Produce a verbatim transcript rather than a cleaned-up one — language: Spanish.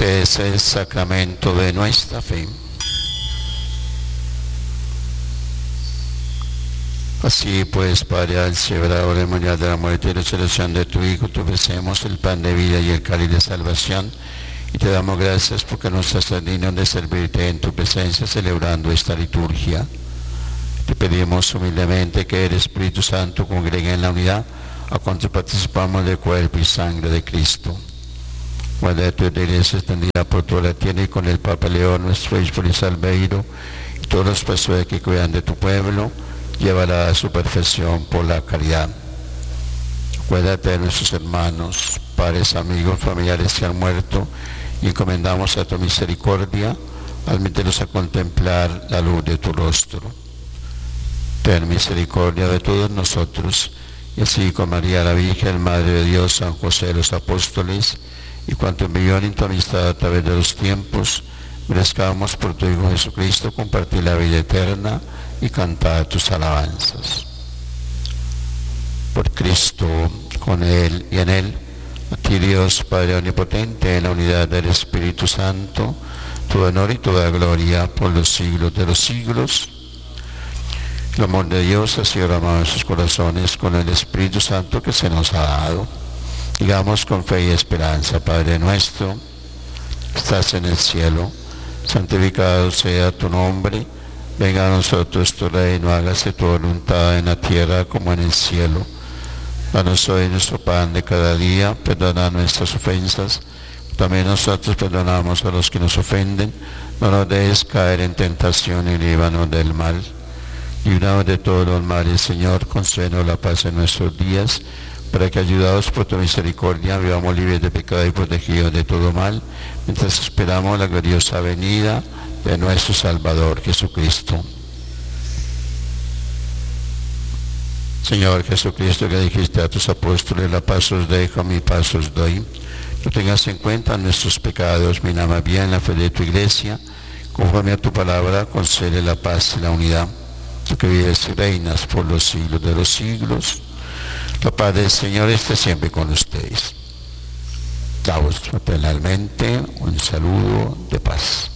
Este es el sacramento de nuestra fe. Así pues, Padre, al celebrar el memorial de la muerte y resurrección de tu Hijo, te ofrecemos el pan de vida y el cáliz de salvación, y te damos gracias porque nos estás dignos de servirte en tu presencia celebrando esta liturgia. Te pedimos humildemente que el Espíritu Santo congregue en la unidad a cuantos participamos del cuerpo y sangre de Cristo. Guarda tu iglesia extendida por toda la tierra y con el Papa León, nuestro obispo y salveiro, y todos los pastores que cuidan de tu pueblo, llévala a su perfección por la caridad. Acuérdate de nuestros hermanos, padres, amigos, familiares que han muerto, y encomendamos a tu misericordia, admítelos a contemplar la luz de tu rostro. Ten misericordia de todos nosotros, y así con María la Virgen, Madre de Dios, San José de los Apóstoles, y cuanto envió en tu amistad a través de los tiempos, merezcamos por tu Hijo Jesucristo compartir la vida eterna y cantar tus alabanzas. Por Cristo, con Él y en Él, a ti Dios Padre Omnipotente, en la unidad del Espíritu Santo, tu honor y toda gloria por los siglos de los siglos. El amor de Dios ha sido derramado en sus corazones con el Espíritu Santo que se nos ha dado. Digamos con fe y esperanza: Padre nuestro, estás en el cielo, santificado sea tu nombre. Venga a nosotros tu reino, hágase tu voluntad en la tierra como en el cielo. Danos hoy nuestro pan de cada día, perdona nuestras ofensas, también nosotros perdonamos a los que nos ofenden. No nos dejes caer en tentación y líbranos del mal. Líbranos de todos los males, Señor, concédenos la paz en nuestros días, para que, ayudados por tu misericordia, vivamos libres de pecado y protegidos de todo mal, mientras esperamos la gloriosa venida de nuestro Salvador Jesucristo. Señor Jesucristo, que dijiste a tus apóstoles: la paz os dejo, mi paz os doy. No tengas en cuenta nuestros pecados, mira más bien la fe de tu iglesia. Conforme a tu palabra, concede la paz y la unidad. Tú que vives y reinas por los siglos de los siglos. La paz del Señor esté siempre con ustedes. Daos fraternalmente un saludo de paz.